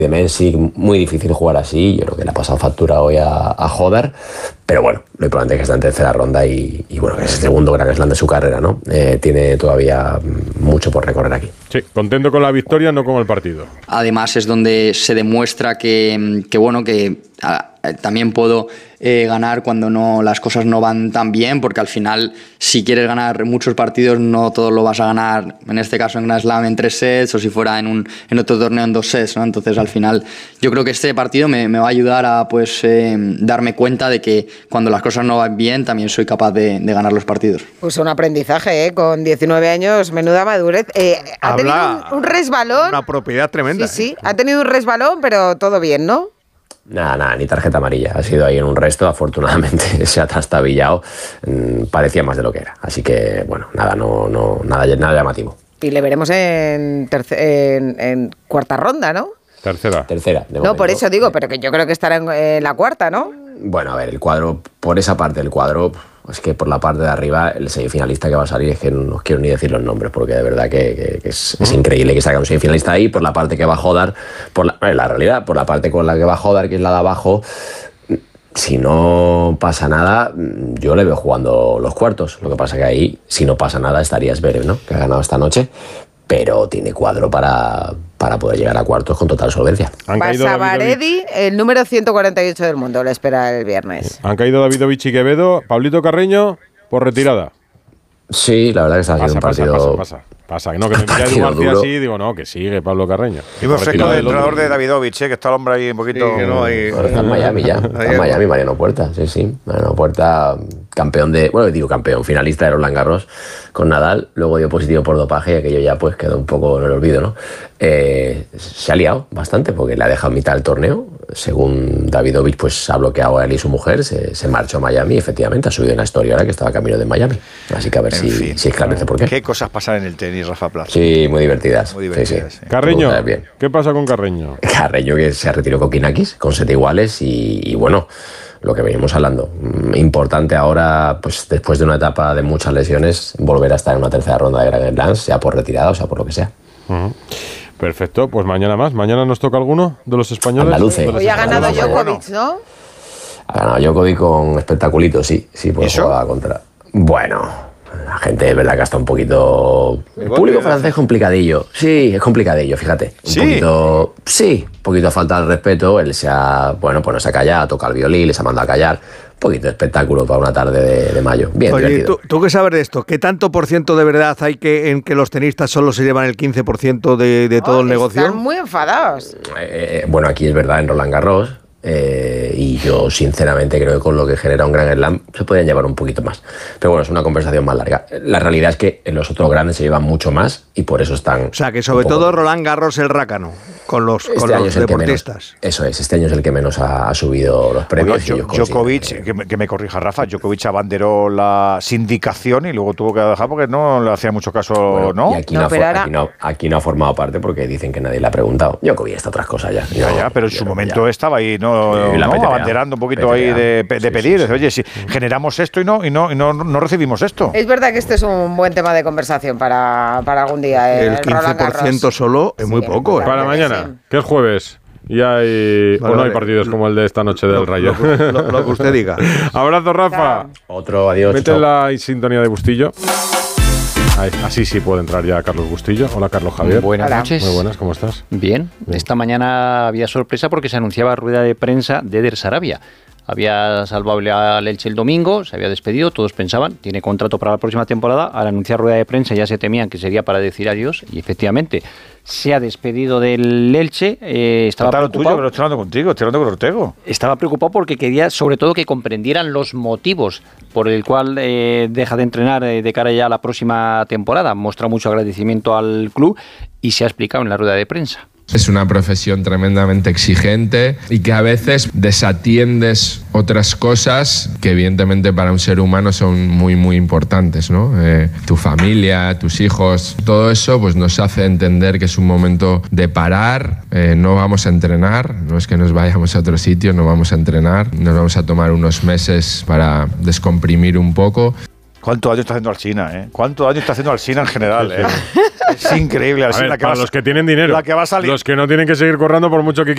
de Mensic, muy difícil jugar así. Yo creo que le ha pasado factura hoy a Hodder, pero bueno, lo importante es que está en tercera ronda y bueno, que es el segundo Grand Slam de su carrera, ¿no? Tiene todavía mucho por recorrer aquí. Sí, contento con la victoria, no con el partido. Además es donde se demuestra que también puedo ganar cuando las cosas no van tan bien, porque al final, si quieres ganar muchos partidos, no todos lo vas a ganar, en este caso en Grand Slam en 3 sets, o si fuera en otro torneo en 2 sets, ¿no? Entonces, al final, yo creo que este partido me va a ayudar a darme cuenta de que cuando las cosas no van bien, también soy capaz de ganar los partidos. Pues un aprendizaje, con 19 años, menuda madurez. Ha tenido un resbalón. Una propiedad tremenda. Sí, ha tenido un resbalón, pero todo bien, ¿no? Nada, ni tarjeta amarilla. Ha sido ahí en un resto, afortunadamente se ha trastabillado. Parecía más de lo que era. Así que, bueno, nada llamativo. Y le veremos en cuarta ronda, ¿no? Tercera. No, por eso digo, pero que yo creo que estará en la cuarta, ¿no? Bueno, a ver, el cuadro, por esa parte del cuadro, es que por la parte de arriba, el semifinalista que va a salir, es que no os quiero ni decir los nombres, porque de verdad que es increíble que salga un semifinalista ahí, por la parte que va a Hodder, la realidad, por la parte con la que va a Hodder, que es la de abajo. Si no pasa nada, yo le veo jugando los cuartos. Lo que pasa que ahí, si no pasa nada, estaría Zverev, ¿no? Que ha ganado esta noche, pero tiene cuadro para poder llegar a cuartos con total solvencia. Pasa Varedi, el número 148 del mundo, le espera el viernes. Han caído Davidovich y Quevedo. Pablito Carreño, por retirada. Sí, la verdad que está haciendo un partido... Pasa. No, que me mira Edu García así, digo, no, que sigue Pablo Carreño. Y perfecto del entrenador de Davidovich, que está el hombre ahí un poquito... Sí, que no, está en Miami ya. Está en Miami Mariano Puerta, sí. Mariano Puerta, campeón finalista de Roland Garros con Nadal, luego dio positivo por dopaje y aquello ya pues quedó un poco en el olvido, ¿no? Se ha liado bastante porque le ha dejado mitad del torneo. Según Davidovich, pues ha bloqueado a él y su mujer, se marchó a Miami y efectivamente ha subido una historia ahora que estaba camino de Miami. Así que a ver si esclarece por qué. ¿Qué cosas pasan en el tenis, Rafa Plaza? Sí, muy divertidas. Sí. Carreño, ¿qué pasa con Carreño? Carreño que se retiró con Kokinakis, con 7 iguales y bueno, lo que venimos hablando. Importante ahora, pues después de una etapa de muchas lesiones, volver a estar en una tercera ronda de Grand Slam, sea por retirada o sea por lo que sea. Uh-huh. Perfecto, pues mañana más. ¿Mañana nos toca alguno de los españoles? Andaluce. Hoy ha ganado Djokovic, ¿no? Ha ganado Djokovic con espectaculito, sí, pues jugaba contra... Bueno, la gente es verdad que está un poquito... El público francés es complicadillo. Sí, es complicadillo, fíjate. Un poquito a falta de respeto. Él se ha, pues no se ha callado, toca el violín, les ha mandado a callar. Un poquito de espectáculo para una tarde de mayo. Bien, oye, divertido. ¿tú qué sabes de esto? ¿Qué tanto por ciento de verdad hay en que los tenistas solo se llevan el 15% de todo el negocio? Están muy enfadados. Bueno, aquí es verdad, en Roland Garros. Y yo sinceramente creo que con lo que genera un Grand Slam se podrían llevar un poquito más, pero bueno, es una conversación más larga. La realidad es que en los otros grandes se llevan mucho más y por eso están... O sea que sobre todo Roland Garros el rácano con los deportistas. Eso es, este año es el que menos ha subido los premios. Bueno, Djokovic, que me corrija Rafa, Djokovic abanderó la sindicación y luego tuvo que dejar porque no le hacía mucho caso, bueno, ¿no? Y aquí no ha formado parte porque dicen que nadie le ha preguntado. Djokovic está otras cosas ya. Ya, pero en su momento estaba ahí, ¿no? Abanderando un poquito ahí de pedir, oye, si generamos esto y no recibimos esto. Es verdad que este es un buen tema de conversación para algún día. El 15% solo es muy poco. Para mañana, que es jueves. Y hay, no hay partidos como el de esta noche del Rayo. Lo que usted diga. Abrazo, Rafa. Otro, adiós. Mete la sintonía de Bustillo. Así sí puede entrar ya Carlos Bustillo. Hola, Carlos Javier. Buenas noches. Muy buenas, ¿cómo estás? Bien. Esta mañana había sorpresa porque se anunciaba rueda de prensa de Eder Sarabia. Había salvado al Elche el domingo, se había despedido, todos pensaban, tiene contrato para la próxima temporada. Al anunciar rueda de prensa ya se temían que sería para decir adiós y efectivamente se ha despedido del Elche. Estaba preocupado. Tuyo, pero estoy hablando contigo, estoy hablando con Ortego. Estaba preocupado porque quería sobre todo que comprendieran los motivos por el cual deja de entrenar de cara ya a la próxima temporada. Muestra mucho agradecimiento al club y se ha explicado en la rueda de prensa. Es una profesión tremendamente exigente y que a veces desatiendes otras cosas que evidentemente para un ser humano son muy, muy importantes, ¿no? Tu familia, tus hijos, todo eso pues nos hace entender que es un momento de parar, no vamos a entrenar, no es que nos vayamos a otro sitio, no vamos a entrenar, nos vamos a tomar unos meses para descomprimir un poco. ¿Cuánto daño está haciendo Alsina, eh? ¿Cuánto daño está haciendo Alsina en general, eh? Es increíble, Alsina. Para los que tienen dinero. La que va a salir. Los que no tienen que seguir corriendo por mucho que